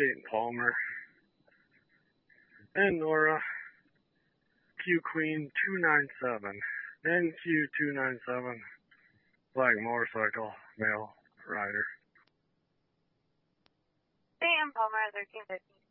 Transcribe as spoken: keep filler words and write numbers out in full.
State Palmer. And Nora, Q Queen two nine seven. N Q two nine seven. Black motorcycle, male rider. Sam Palmer, thirteen fifteen.